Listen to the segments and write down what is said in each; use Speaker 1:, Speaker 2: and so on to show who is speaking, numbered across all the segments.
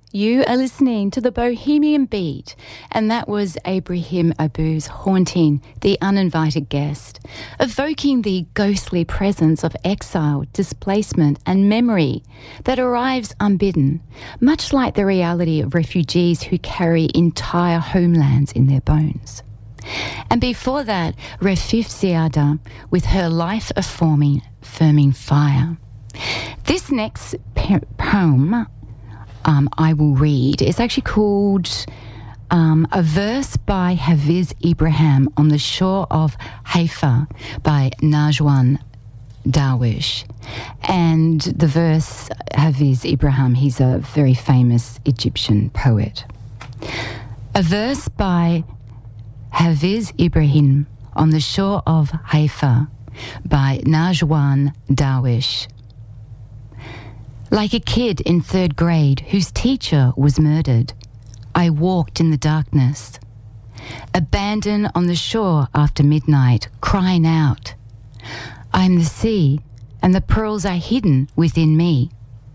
Speaker 1: You are listening to the Bohemian Beat, and that was Ibrahim Abou's Haunting the Uninvited Guest, evoking the ghostly presence of exile, displacement and memory that arrives unbidden, much like the reality of refugees who carry entire homelands in their bones. And before that, Refif Ziada with her Life Affirming Fire. This next poem I will read. It's actually called A Verse by Hafiz Ibrahim on the Shore of Haifa by Najwan Darwish. And the verse, Hafiz Ibrahim, he's a very famous Egyptian poet. A verse by Hafiz Ibrahim on the Shore of Haifa by Najwan Darwish. Like a kid in 3rd grade whose teacher was murdered, I walked in the darkness, abandoned on the shore after midnight, crying out, I'm the sea, and the pearls are hidden within me.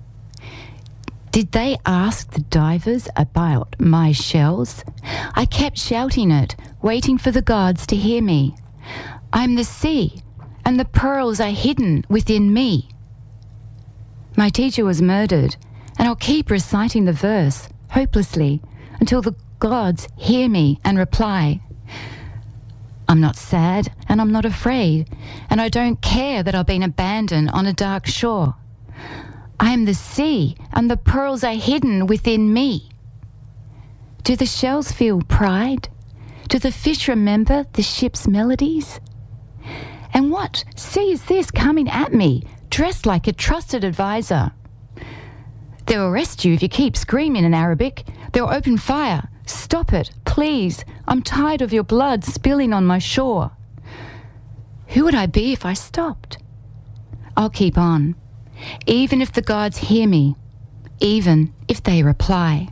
Speaker 1: Did they ask the divers about my shells? I kept shouting it, waiting for the gods to hear me. I'm the sea, and the pearls are hidden within me. My teacher was murdered, and I'll keep reciting the verse, hopelessly, until the gods hear me and reply. I'm not sad, and I'm not afraid, and I don't care that I've been abandoned on a dark shore. I am the sea, and the pearls are hidden within me. Do the shells feel pride? Do the fish remember the ship's melodies? And what sea is this coming at me, dressed like a trusted advisor? They'll arrest you if you keep screaming in Arabic. They'll open fire. Stop it, please. I'm tired of your blood spilling on my shore. Who would I be if I stopped? I'll keep on, even if the gods hear me, even if they reply.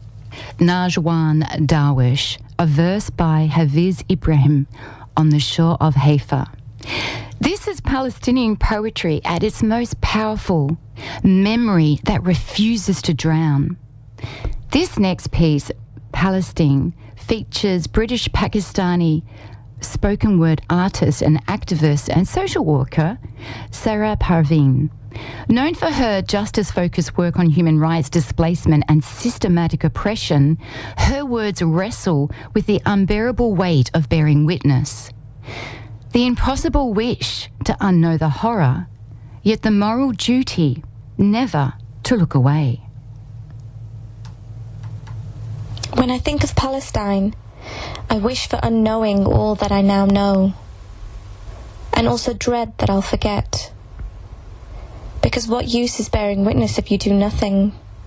Speaker 1: Najwan Darwish, a verse by Hafiz Ibrahim on the Shore of Haifa. This is Palestinian poetry at its most powerful, memory that refuses to drown. This next piece, Palestine, features British Pakistani spoken word artist and activist and social worker Sarah Parveen. Known for her justice-focused work on human rights, displacement and systematic oppression, her words wrestle with the unbearable weight of bearing witness. The impossible wish to unknow the horror, yet the moral duty never to look away.
Speaker 2: When I think of Palestine, I wish for unknowing all that I now know, and also dread that I'll forget. Because what use is bearing witness if you do nothing?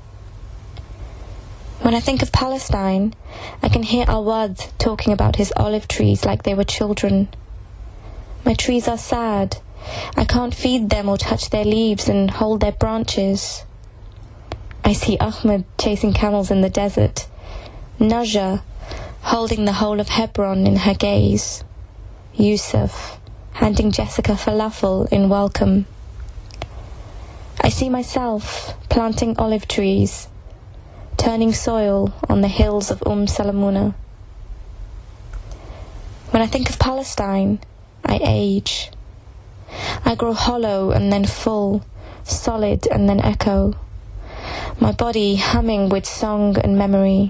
Speaker 2: When I think of Palestine, I can hear Awad talking about his olive trees like they were children. My trees are sad. I can't feed them or touch their leaves and hold their branches. I see Ahmed chasing camels in the desert, Najah holding the whole of Hebron in her gaze, Yusuf handing Jessica falafel in welcome. I see myself planting olive trees, turning soil on the hills of Salamuna. When I think of Palestine, I age. I grow hollow and then full, solid and then echo, my body humming with song and memory.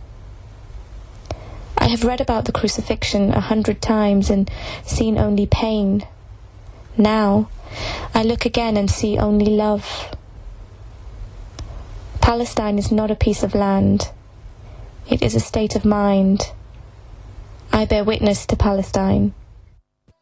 Speaker 2: I have read about the crucifixion 100 times and seen only pain. Now, I look again and see only love. Palestine is not a piece of land. It is a state of mind. I bear witness to Palestine.